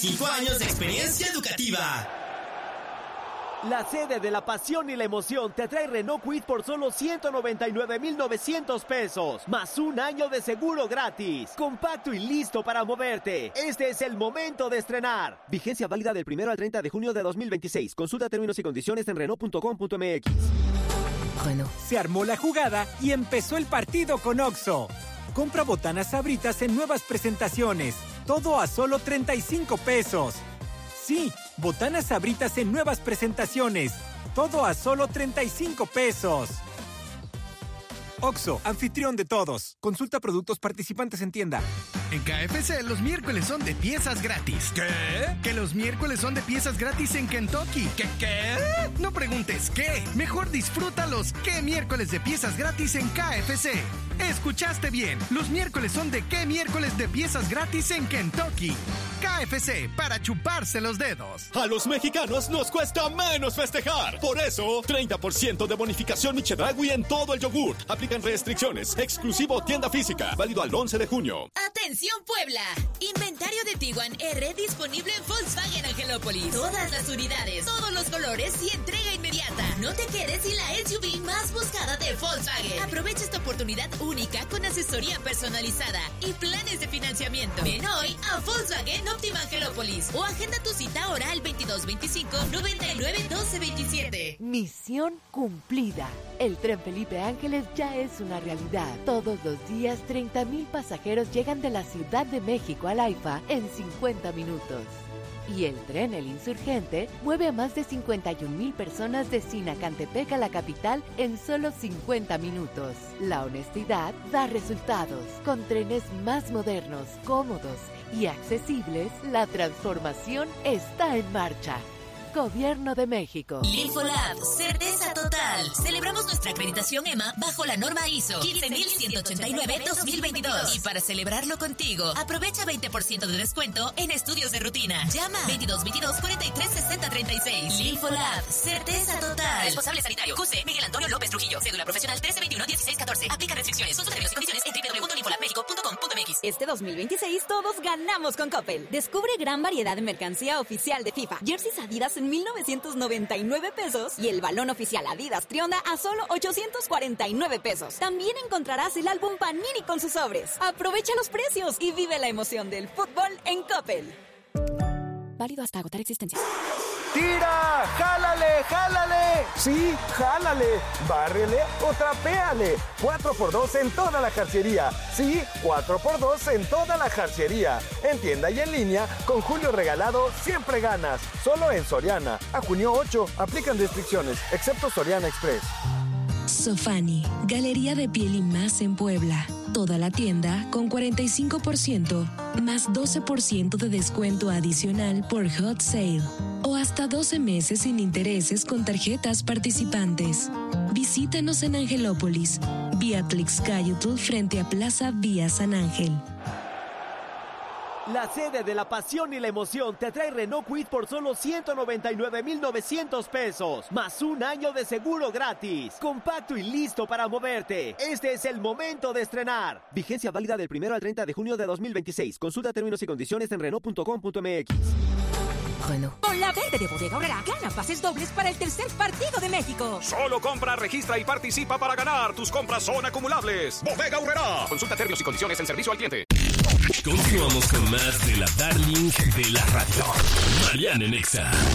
5 años de experiencia educativa. La sede de la pasión y la emoción te trae Renault Kwid por solo 199,900 pesos, más un año de seguro gratis. Compacto y listo para moverte. Este es el momento de estrenar. Vigencia válida del 1 al 30 de junio de 2026. Consulta términos y condiciones en Renault.com.mx. Renault. Se armó la jugada y empezó el partido con Oxxo. Compra botanas Sabritas en nuevas presentaciones. Todo a solo 35 pesos. Sí, botanas Sabritas en nuevas presentaciones. Todo a solo 35 pesos. Oxxo, anfitrión de todos. Consulta productos participantes en tienda. En KFC los miércoles son de piezas gratis. ¿Qué? Que los miércoles son de piezas gratis en Kentucky. ¿Qué? No preguntes qué. Mejor disfruta los qué miércoles de piezas gratis en KFC. Escuchaste bien. Los miércoles son de qué miércoles de piezas gratis en Kentucky. KFC, para chuparse los dedos. A los mexicanos nos cuesta menos festejar. Por eso, 30% de bonificación Chedraui en todo el yogur. Aplican restricciones. Exclusivo tienda física. Válido al 11 de junio. ¡Atención, Puebla! Inventario de Tiguan R disponible en Volkswagen Angelópolis. Todas las unidades, todos los colores y entrega inmediata. No te quedes sin la SUV más buscada de Volkswagen. Aprovecha esta oportunidad única con asesoría personalizada y planes de financiamiento. Ven hoy a Volkswagen Optima Angelópolis o agenda tu cita ahora al 2225-991227. Misión cumplida. El Tren Felipe Ángeles ya es una realidad. Todos los días 30,000 pasajeros llegan de la Ciudad de México al AIFA en 50 minutos. Y el tren El Insurgente mueve a más de 51,000 personas de Sinacantepec a la capital en solo 50 minutos. La honestidad da resultados. Con trenes más modernos, cómodos y accesibles, la transformación está en marcha. Gobierno de México. Infolab, certeza total. Celebramos nuestra acreditación EMA bajo la norma ISO 15189-2022. Y para celebrarlo contigo, aprovecha 20% de descuento en estudios de rutina. Llama 2222-436036. Infolab, certeza total. Responsable sanitario, QC Miguel Antonio López Trujillo. Cédula profesional 1321-1614. Aplica restricciones. Consulta términos y condiciones en www.infolabmexico.com.mx. Este 2026 todos ganamos con Coppel. Descubre gran variedad de mercancía oficial de FIFA. Jerseys Adidas en 1,999 pesos y el balón oficial Adidas Trionda a solo 849 pesos. También encontrarás el álbum Panini con sus sobres. Aprovecha los precios y vive la emoción del fútbol en Coppel. Válido hasta agotar existencias. ¡Tira! ¡Jálale! ¡Jálale! Sí, jálale. Bárrele o trapéale. 4x2 en toda la jarciería. Sí, 4x2 en toda la jarciería. En tienda y en línea, con Julio Regalado siempre ganas. Solo en Soriana. A junio 8, aplican restricciones, excepto Soriana Express. Sofani, Galería de Piel y Más en Puebla. Toda la tienda con 45%, más 12% de descuento adicional por Hot Sale. O hasta 12 meses sin intereses con tarjetas participantes. Visítanos en Angelópolis, vía Tlixcayotl frente a Plaza Vía San Ángel. La sede de la pasión y la emoción te trae Renault Kwid por solo 199,900 pesos, más un año de seguro gratis. Compacto y listo para moverte. Este es el momento de estrenar. Vigencia válida del 1 al 30 de junio de 2026. Consulta términos y condiciones en Renault.com.mx. Renault. Con la verde de Bodega Aurrerá, gana pases dobles para el tercer partido de México. Solo compra, registra y participa para ganar. Tus compras son acumulables. Bodega Aurrerá. Consulta términos y condiciones en servicio al cliente. Continuamos con más de la Darling de la radio. Mariana en Exa.